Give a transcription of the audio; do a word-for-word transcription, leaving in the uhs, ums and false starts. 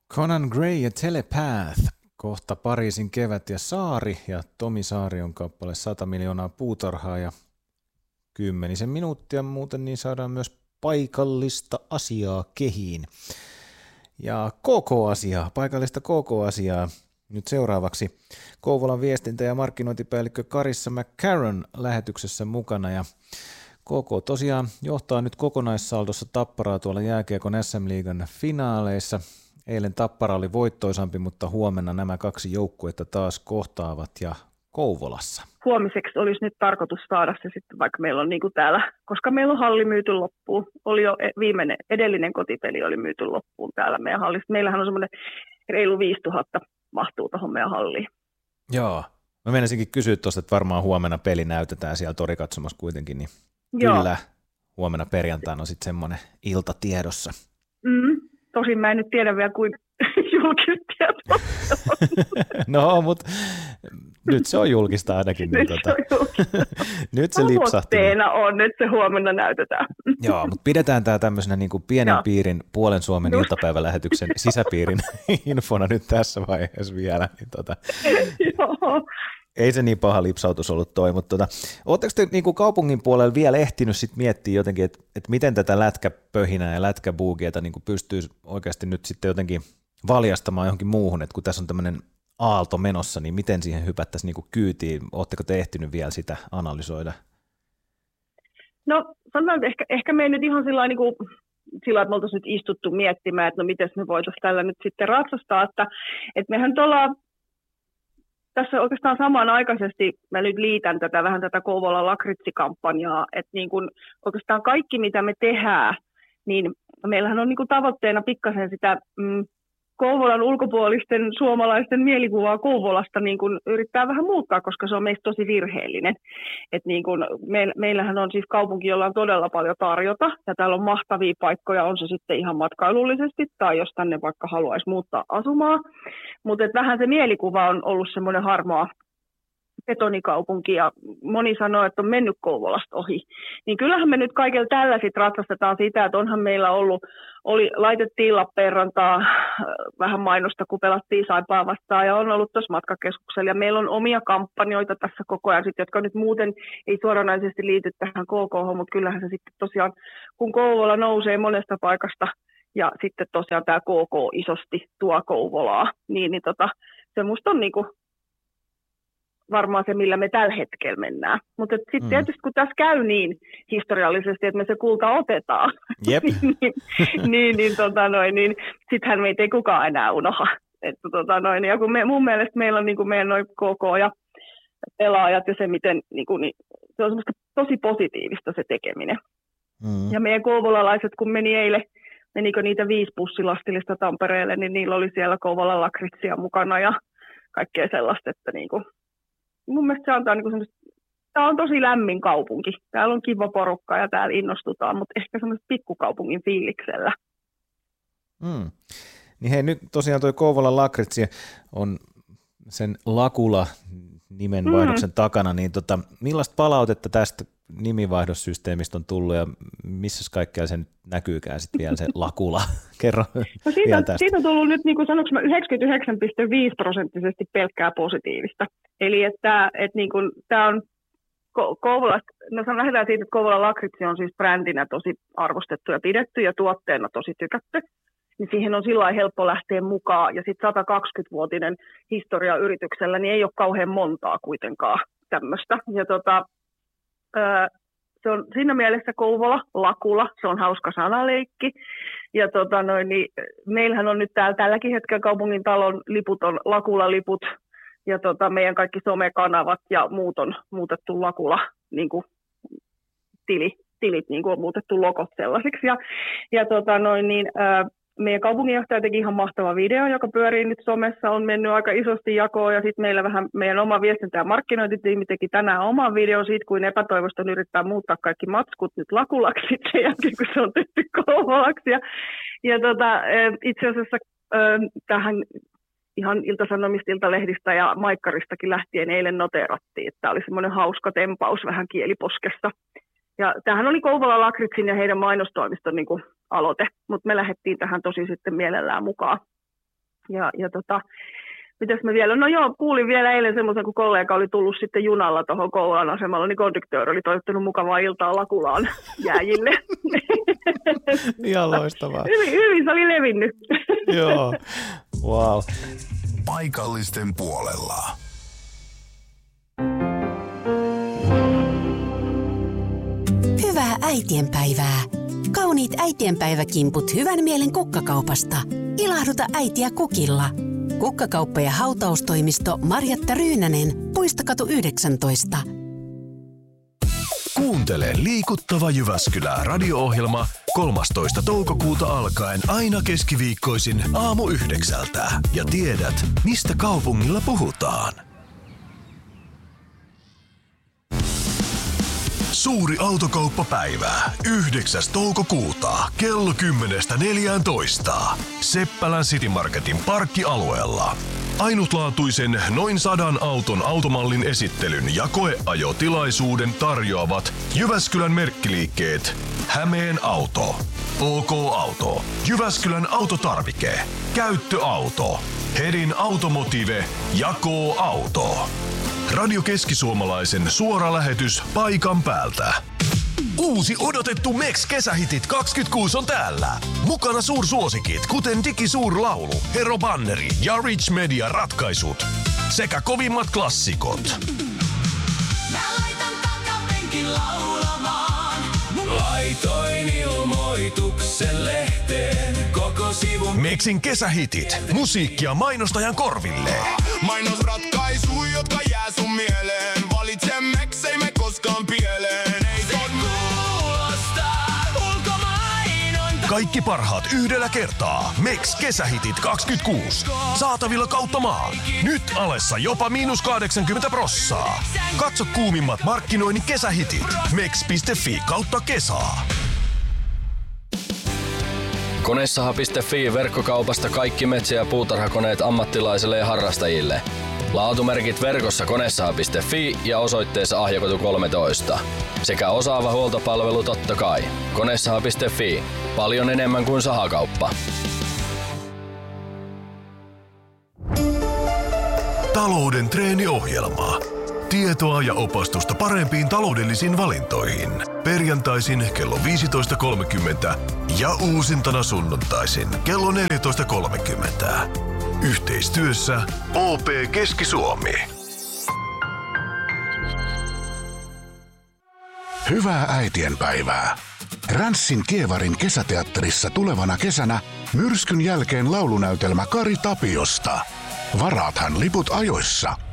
Conan Gray ja Telepath, kohta Pariisin kevät ja Saari, ja Tomi Saari on kappale sata miljoonaa puutarhaa, ja kymmenisen minuuttia muuten niin saadaan myös paikallista asiaa kehiin. Ja K K-asiaa, paikallista K K-asiaa nyt seuraavaksi. Kouvolan viestintä- ja markkinointipäällikkö Carissa McCarron lähetyksessä mukana, ja K K tosiaan johtaa nyt kokonaissaldossa Tapparaa tuolla jääkiekon S M-liigan finaaleissa. Eilen Tappara oli voittoisampi, mutta huomenna nämä kaksi joukkuetta taas kohtaavat ja Kouvolassa. Huomiseksi olisi nyt tarkoitus saada se sitten, vaikka meillä on niin kuin täällä, koska meillä on halli myyty loppuun. Oli jo viimeinen, edellinen kotipeli oli myyty loppuun täällä meidän hallissa. Meillähän on semmoinen reilu viisituhatta mahtuu tuohon meidän halliin. Joo, mä menisinkin kysyä tuosta, että varmaan huomenna peli näytetään siellä torikatsomassa kuitenkin, niin Joo. Kyllä huomenna perjantaina on sitten semmoinen ilta tiedossa. Mm, tosin mä en nyt tiedä vielä, kuin julkistieto. No, mutta nyt se on julkista ainakin. Niin nyt, tota, se on julkista. nyt se lipsahti. Tavoitteena on, että se huomenna näytetään. Joo, mutta pidetään tämä tämmöisenä niin kuin pienen Joo. piirin puolen Suomen Just. iltapäivälähetyksen sisäpiirin infona nyt tässä vaiheessa vielä. Niin tota, Joo. ei se niin paha lipsautus ollut toi, mutta tota, ootteko te niin kuin kaupungin puolella vielä ehtinyt sit miettiä jotenkin, että et miten tätä lätkäpöhinää ja lätkäbuugieta niin kuin pystyy oikeasti nyt sitten jotenkin valjastamaan johonkin muuhun, että kun tässä on tämmöinen aalto menossa, niin miten siihen hypättäisiin niin kuin kyytiin? Ootteko te ehtinyt vielä sitä analysoida? No sanotaan, että ehkä, ehkä me ei nyt ihan sillä niin kuin sillä, että me oltaisiin nyt istuttu miettimään, että no miten me voitaisiin tällä nyt sitten ratsastaa, että, että mehän tuolla tässä oikeastaan samanaikaisesti mä nyt liitän tätä vähän tätä Kouvolan lakritsikampanjaa, että niin kuin oikeastaan kaikki mitä me tehdään, niin meillähän on niin kuin tavoitteena pikkasen sitä mm, Kouvolan ulkopuolisten suomalaisten mielikuvaa Kouvolasta niin kuin yrittää vähän muuttaa, koska se on meistä tosi virheellinen. Et niin kuin me, meillähän on siis kaupunki, jolla on todella paljon tarjota, ja täällä on mahtavia paikkoja, on se sitten ihan matkailullisesti, tai jos tänne vaikka haluaisi muuttaa asumaan. Mutta vähän se mielikuva on ollut semmoinen harmaa betonikaupunki, ja moni sanoo, että on mennyt Kouvolasta ohi. Niin kyllähän me nyt kaikilla tällä sitten ratsastetaan sitä, että onhan meillä ollut, oli, laitettiin Lappeenrantaa vähän mainosta, kun pelattiin Saipaa vastaan, ja on ollut tuossa matkakeskuksella, ja meillä on omia kampanjoita tässä koko ajan, sit, jotka nyt muuten ei suoranaisesti liity tähän K K, mutta kyllähän se sitten tosiaan, kun Kouvola nousee monesta paikasta, ja sitten tosiaan tämä K K isosti tuo Kouvolaa, niin, niin tota, se musta on niinku varmaan se, millä me tällä hetkellä mennään. Mutta sitten mm. tietysti, kun tässä käy niin historiallisesti, että me se kulta otetaan, Jep. niin, niin, niin, tota noin, niin sittenhän meitä ei kukaan enää unoha. Että, tota noin, ja kun me, mun mielestä meillä on niin kuin meidän noin K K ja pelaajat ja se, miten niin kuin, niin, se on semmoista tosi positiivista se tekeminen. Mm. Ja meidän kouvolalaiset, kun meni eilen, menikö niitä viisi bussilastillista Tampereelle, niin niillä oli siellä Kouvolan lakritsia mukana ja kaikkea sellaista, että niin kuin, mun mielestä se antaa niin semmoista, tämä on tosi lämmin kaupunki. Täällä on kiva porukka ja täällä innostutaan, mutta ehkä semmoista pikkukaupungin fiiliksellä. Mm. Niin hei, nyt tosiaan toi Kouvolan lakritsi on sen Lakula nimenvaihdoksen mm. takana, niin tota, millaista palautetta tästä nimivaihdosysteemistä on tullut ja missä kaikkea se nyt näkyykään sitten vielä se Lakula? Kerro no siitä, on, siitä on tullut nyt, niin kuin sanoinko mä, yhdeksänkymmentäyhdeksän pilkku viisi prosenttisesti pelkkää positiivista. Eli että, että niin kuin, tämä on Kouvola, no lähdetään siitä, että Kouvolan lakritsi on siis brändinä tosi arvostettu ja pidetty ja tuotteena tosi tykätty. Niin siihen on sillä lailla helppo lähteä mukaan. Ja sitten satakaksikymmentävuotinen historia yrityksellä, niin ei ole kauhean montaa kuitenkaan tämmöistä. Ja tota, se on siinä mielessä Kouvola, Lakula, se on hauska sanaleikki. Ja tota noin, niin meillähän on nyt täällä tälläkin hetkellä kaupungin talon liput on Lakula-liput. Ja tota, meidän kaikki somekanavat ja muut on muutettu Lakula, niin kuin tili, tilit niin kuin on muutettu logot sellaisiksi. Ja, ja tota noin, niin, ää, meidän kaupunginjohtaja teki ihan mahtava video, joka pyörii nyt somessa, on mennyt aika isosti jakoon, ja sitten meillä vähän meidän oma viestintä- ja markkinointitiimi teki tänään oman videon siitä, kuin epätoivoston yrittää muuttaa kaikki matskut nyt Lakulaksi sen jälkeen, kun se on tehty Kouvolaksi. Ja, ja tota, itse asiassa tähän ihan Ilta-Sanomista, Iltalehdistä ja Maikkaristakin lähtien eilen noteerattiin, että tämä oli semmoinen hauska tempaus vähän kieliposkessa. Ja tämähän oli Kouvolan lakritsin ja heidän mainostoimiston niin kuin aloite, mutta me lähdettiin tähän tosi sitten mielellään mukaan. Ja, ja tota, mitäs mä vielä? No joo, kuulin vielä eilen semmoisen, kun kollega oli tullut sitten junalla tuohon Kouvolan asemalla, niin konduktööri oli toivottanut mukavaa iltaa Lakulaan jääjille. Ihan loistavaa. Hyvin, hyvin se oli levinnyt. Joo, wow. Paikallisten puolella. Hyvää äitienpäivää. Kauniit äitienpäiväkimput hyvän mielen kukkakaupasta. Ilahduta äitiä kukilla. Kukkakauppa ja hautaustoimisto Marjatta Ryynänen, Puistokatu yhdeksäntoista. Kuuntele Liikuttava Jyväskylä radio-ohjelma kolmastoista toukokuuta alkaen aina keskiviikkoisin aamu yhdeksältä. Ja tiedät, mistä kaupungilla puhutaan. Suuri autokauppapäivä yhdeksäs toukokuuta kello kymmenestä neljääntoista. Seppälän City Marketin parkkialueella. Ainutlaatuisen noin sadan auton automallin esittelyn ja koeajotilaisuuden tarjoavat Jyväskylän merkkiliikkeet Hämeen Auto, O K Auto, Jyväskylän Autotarvike, Käyttöauto, Hedin Automotive ja K-Auto. Radio Keski-Suomalaisen suora lähetys paikan päältä. Uusi odotettu M E X-kesähitit kaksikymmentäkuusi on täällä. Mukana suursuosikit, kuten Digisuurlaulu, Hero Banneri ja Rich Media ratkaisut. Sekä kovimmat klassikot. Mä laitan takapenkin laulamaan. Laitoin ilmoituksen lehteen koko sivun. M E Xin kesähitit. Musiikkia mainostajan korville. Mainosratkaisu, jotka jää sun mieleen. Valitse M E X, ei me koskaan pieleen. Ei se kuulostaa ulkomainonta. Kaikki parhaat yhdellä kertaa. M E X kesähitit kaksikymmentäkuusi. Saatavilla kautta maan. Nyt alessa jopa miinus kahdeksankymmentä prossaa. Katso kuumimmat markkinoinnin kesähitit. mex piste fi kautta kesaa. Konesaha piste fi verkkokaupasta kaikki metsä- ja puutarhakoneet ammattilaisille ja harrastajille. Laatumerkit verkossa konesaha piste fi ja osoitteessa Ahjakatu kolmetoista. Sekä osaava huoltopalvelu totta kai. konesaha piste fi. Paljon enemmän kuin sahakauppa. Talouden treeniohjelma. Tietoa ja opastusta parempiin taloudellisiin valintoihin. Perjantaisin kello viisitoista kolmekymmentä ja uusintana sunnuntaisin kello neljätoista kolmekymmentä. Yhteistyössä O P Keski-Suomi. Hyvää äitienpäivää. Ränssin Kievarin kesäteatterissa tulevana kesänä myrskyn jälkeen laulunäytelmä Kari Tapiosta. Varaathan liput ajoissa.